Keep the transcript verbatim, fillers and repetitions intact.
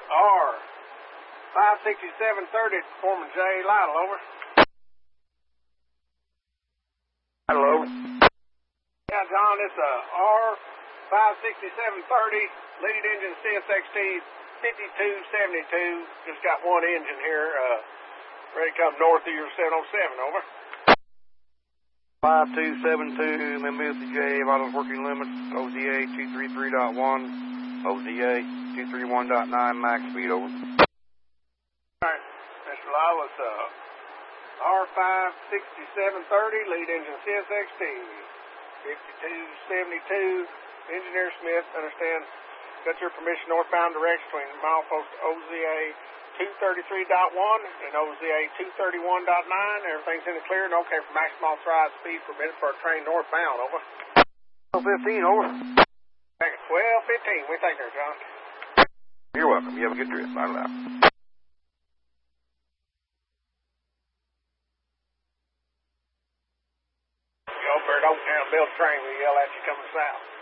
R five sixty-seven thirty, Foreman J. Lytle, over. Hello. Yeah, John, it's a R five sixty-seven thirty, lead engine C S X T fifty-two seventy-two. Just got one engine here, uh, ready to come north of your seven oh seven, over. five two seven two, Memphis J, Vitals working limits, O Z A two thirty-three point one, O Z A two thirty-one point nine, max speed, over. Alright, Mister Lytle, it's a R five sixty-seven thirty, lead engine C S X T fifty-two seventy-two, Engineer Smith, understand, got your permission northbound direction between milepost O Z A two thirty-three point one and O Z A two thirty-one point nine. Everything's in the clear and okay for maximum authorized speed permitted for a train northbound, over. twelve fifteen, over. twelve fifteen, we take care, John. You're welcome. You have a good trip. Bye now. You over at Oaktown, build a train, we yell at you coming south.